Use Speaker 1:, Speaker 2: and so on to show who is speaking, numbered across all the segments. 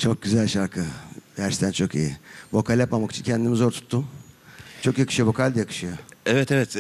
Speaker 1: Çok güzel şarkı. Gerçekten çok iyi. Vokal yapmamak için kendimi zor tuttum. Çok yakışıyor, vokal de yakışıyor.
Speaker 2: Evet evet.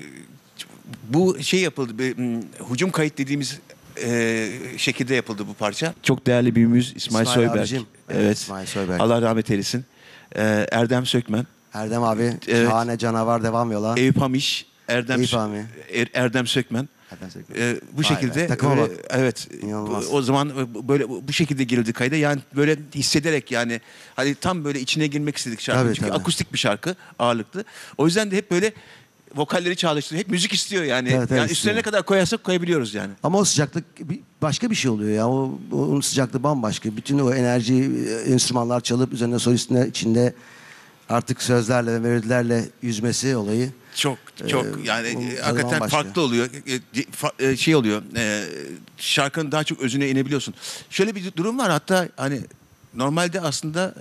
Speaker 2: Bu şey yapıldı. Hücum kayıt dediğimiz şekilde yapıldı bu parça. Çok değerli büyüğümüz İsmail Soyberg.
Speaker 1: abicim.
Speaker 2: Evet.
Speaker 1: İsmail Soyberg.
Speaker 2: Allah rahmet eylesin. Erdem Sökmen.
Speaker 1: Erdem abi,
Speaker 2: Evet.
Speaker 1: şahane canavar devam yola.
Speaker 2: Eyüp Hamiş.
Speaker 1: Eyüp abi.
Speaker 2: Erdem Sökmen.
Speaker 1: Erdem Sökmen.
Speaker 2: Bu
Speaker 1: Vay
Speaker 2: şekilde
Speaker 1: be, takıma bak.
Speaker 2: evet,
Speaker 1: İnanılmaz.
Speaker 2: o zaman böyle bu şekilde girildi kayda, yani böyle hissederek, yani hani tam böyle içine girmek istedik şarkı,
Speaker 1: Tabii,
Speaker 2: çünkü
Speaker 1: tabii.
Speaker 2: akustik bir şarkı ağırlıklı, o yüzden de hep böyle vokalleri çağrıştırıyor, hep müzik istiyor yani,
Speaker 1: Evet, evet,
Speaker 2: yani
Speaker 1: istiyor.
Speaker 2: üstlerine ne kadar koyarsak koyabiliyoruz yani.
Speaker 1: Ama o sıcaklık başka bir şey oluyor ya. Onun sıcaklığı bambaşka. Bütün o enerji, enstrümanlar çalıp üzerine solistine içinde artık sözlerle ve melodilerle yüzmesi olayı.
Speaker 2: Çok yani
Speaker 1: onun tadı
Speaker 2: hakikaten
Speaker 1: bambaşka.
Speaker 2: farklı oluyor. Şey oluyor. Şarkının daha çok özüne inebiliyorsun. Şöyle bir durum var, hatta hani normalde aslında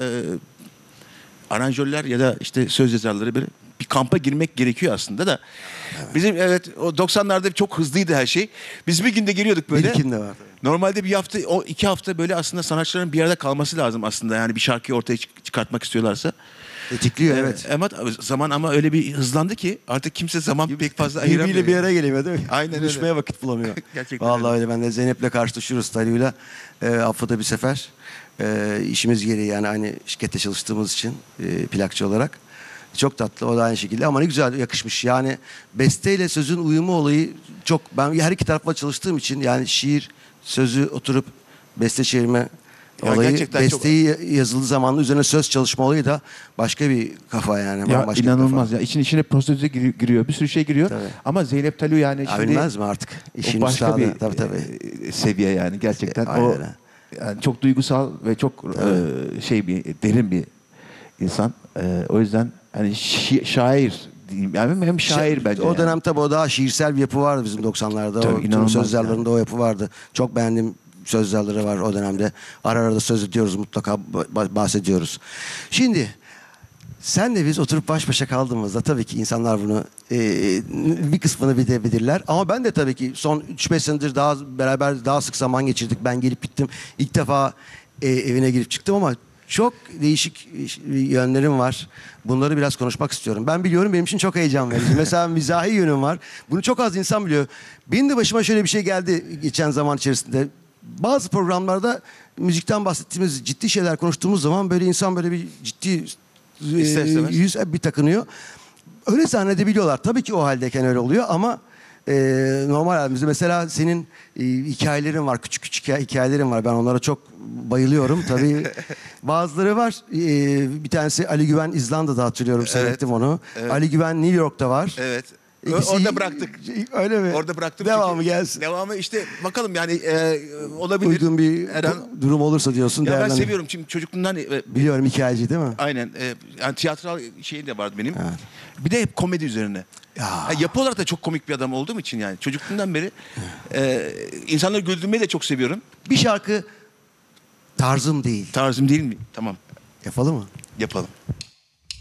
Speaker 2: aranjörler ya da işte söz yazarları böyle bir kampa girmek gerekiyor aslında da. Bizim evet o 90'larda çok hızlıydı her şey. Biz bir günde geliyorduk böyle.
Speaker 1: Benimkinde var.
Speaker 2: Normalde bir hafta, o 2 hafta böyle aslında sanatçıların bir arada kalması lazım aslında. Yani bir şarkıyı ortaya çıkartmak istiyorlarsa.
Speaker 1: Tetikliyor evet.
Speaker 2: Ama zaman ama öyle bir hızlandı ki artık kimse zaman pek fazla ayıramıyor.
Speaker 1: Birbiriyle bir araya gelemiyor değil mi?
Speaker 2: Aynen
Speaker 1: Buluşmaya
Speaker 2: öyle.
Speaker 1: vakit bulamıyor.
Speaker 2: Gerçekten
Speaker 1: Vallahi
Speaker 2: öyle.
Speaker 1: öyle. Ben de Zeynep'le karşılaşıyoruz Taliha'yla. Haftada bir sefer. İşimiz gereği yani aynı şirkette çalıştığımız için plakçı olarak. Çok tatlı, o da aynı şekilde ama ne güzel yakışmış. Yani besteyle sözün uyumu olayı çok, ben her iki tarafla çalıştığım için yani şiir, sözü oturup beste çevirme
Speaker 2: Ya
Speaker 1: olayı,
Speaker 2: gerçekten
Speaker 1: besteyi yazıldığı zamanla üzerine söz çalışma olayı da başka bir kafa yani.
Speaker 2: Ya
Speaker 1: bambaşka bir
Speaker 2: inanılmaz
Speaker 1: kafa.
Speaker 2: ya. İçine proses giriyor. Bir sürü şey giriyor.
Speaker 1: Tabii.
Speaker 2: Ama Zeynep Talio yani
Speaker 1: Ya
Speaker 2: şimdi
Speaker 1: bilmez mi artık?
Speaker 2: o
Speaker 1: İşin
Speaker 2: başka
Speaker 1: üstadı.
Speaker 2: bir
Speaker 1: Tabii.
Speaker 2: seviye yani gerçekten.
Speaker 1: Aynen
Speaker 2: O
Speaker 1: öyle.
Speaker 2: yani çok duygusal ve çok derin bir insan. O yüzden hani şair diyeyim. Yani hem şair bence.
Speaker 1: O
Speaker 2: yani.
Speaker 1: dönem tabii o daha şiirsel bir yapı vardı bizim 90'larda.
Speaker 2: Tabii,
Speaker 1: O tüm
Speaker 2: inanılmaz
Speaker 1: söz yazarlarında
Speaker 2: yani.
Speaker 1: o yapı vardı. Çok beğendiğim söz yazarları var o dönemde. Ara ara da söz ediyoruz, mutlaka bahsediyoruz. Şimdi senle biz oturup baş başa kaldığımızda tabii ki insanlar bunu bir kısmını bilirler. Ama ben de tabii ki son 3-5 senedir beraber daha sık zaman geçirdik. Ben gelip gittim. İlk defa evine girip çıktım ama çok değişik yönlerim var. Bunları biraz konuşmak istiyorum. Ben biliyorum, benim için çok heyecan verici. Mesela mizahi yönüm var. Bunu çok az insan biliyor. Benim de başıma şöyle bir şey geldi geçen zaman içerisinde. Bazı programlarda müzikten bahsettiğimiz, ciddi şeyler konuştuğumuz zaman böyle insan böyle bir ciddi
Speaker 2: İster istemez.
Speaker 1: yüz bir takınıyor. Öyle zannedebiliyorlar. Tabii ki o haldeyken öyle oluyor ama normal halimizde mesela senin hikayelerin var. Küçük küçük hikayelerin var. Ben onlara çok bayılıyorum. Tabii bazıları var. Bir tanesi Ali Güven İzlanda'da, hatırlıyorum. Seyrettim onu.
Speaker 2: Evet.
Speaker 1: Ali Güven New York'ta var.
Speaker 2: Evet.
Speaker 1: İkisi-
Speaker 2: Orada bıraktık.
Speaker 1: Öyle mi?
Speaker 2: Orada bıraktım.
Speaker 1: Devamı
Speaker 2: çünkü
Speaker 1: gelsin.
Speaker 2: Devamı işte bakalım yani olabilir.
Speaker 1: Uygun bir
Speaker 2: Her an-
Speaker 1: durum olursa diyorsun.
Speaker 2: Ya ben
Speaker 1: değerlendir.
Speaker 2: seviyorum çünkü çocukluğumdan
Speaker 1: Biliyorum, hikayeci değil mi?
Speaker 2: aynen yani tiyatral şeyi de vardı benim.
Speaker 1: Evet.
Speaker 2: Bir de hep komedi üzerine.
Speaker 1: Ya.
Speaker 2: Ha, yapı olarak da çok komik bir adam olduğum için yani çocukluğumdan beri insanları güldürmeyi de çok seviyorum.
Speaker 1: Bir şarkı tarzım değil.
Speaker 2: Tarzım değil mi? Tamam,
Speaker 1: Yapalım mı?
Speaker 2: yapalım.